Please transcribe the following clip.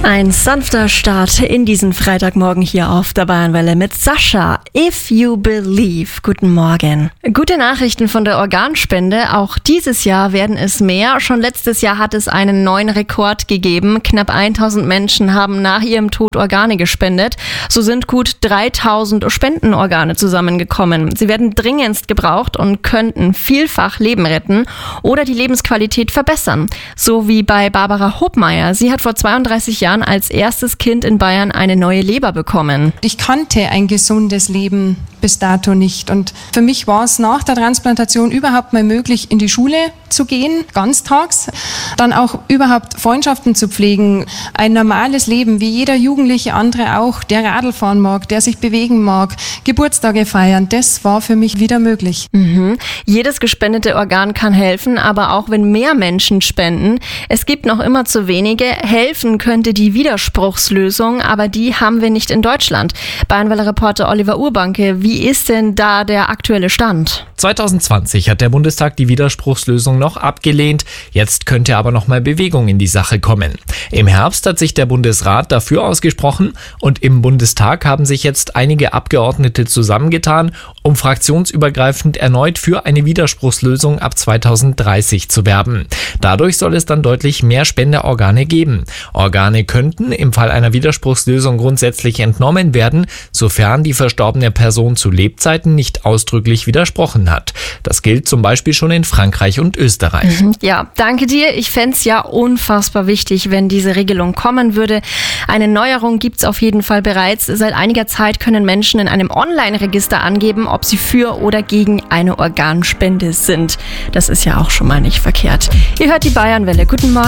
Ein sanfter Start in diesen Freitagmorgen hier auf der Bayernwelle mit Sascha. If you believe. Guten Morgen. Gute Nachrichten von der Organspende. Auch dieses Jahr werden es mehr. Schon letztes Jahr hat es einen neuen Rekord gegeben. Knapp 1000 Menschen haben nach ihrem Tod Organe gespendet. So sind gut 3000 Spendenorgane zusammengekommen. Sie werden dringendst gebraucht und könnten vielfach Leben retten oder die Lebensqualität verbessern. So wie bei Barbara Hopmeier. Sie hat vor 32 Jahren als erstes Kind in Bayern eine neue Leber bekommen. Ich kannte ein gesundes Leben bis dato nicht. Und für mich war es nach der Transplantation überhaupt mal möglich, in die Schule zu gehen, ganztags. Dann auch überhaupt Freundschaften zu pflegen. Ein normales Leben, wie jeder Jugendliche andere auch, der Radl fahren mag, der sich bewegen mag, Geburtstage feiern. Das war für mich wieder möglich. Jedes gespendete Organ kann helfen, aber auch wenn mehr Menschen spenden, es gibt noch immer zu wenige. Helfen könnte die Widerspruchslösung, aber die haben wir nicht in Deutschland. Bayernwelle-Reporter Oliver Urbanke, wie ist denn da der aktuelle Stand? 2020 hat der Bundestag die Widerspruchslösung noch abgelehnt. Jetzt könnte aber noch mal Bewegung in die Sache kommen. Im Herbst hat sich der Bundesrat dafür ausgesprochen und im Bundestag haben sich jetzt einige Abgeordnete zusammengetan, um fraktionsübergreifend erneut für eine Widerspruchslösung ab 2030 zu werben. Dadurch soll es dann deutlich mehr Spenderorgane geben. Organe könnten im Fall einer Widerspruchslösung grundsätzlich entnommen werden, sofern die verstorbene Person zu Lebzeiten nicht ausdrücklich widersprochen hat. Das gilt zum Beispiel schon in Frankreich und Österreich. Ja, danke dir. Ich fände es ja unfassbar wichtig, wenn diese Regelung kommen würde. Eine Neuerung gibt es auf jeden Fall bereits. Seit einiger Zeit können Menschen in einem Online-Register angeben, ob sie für oder gegen eine Organspende sind. Das ist ja auch schon mal nicht verkehrt. Ihr hört die Bayernwelle. Guten Morgen.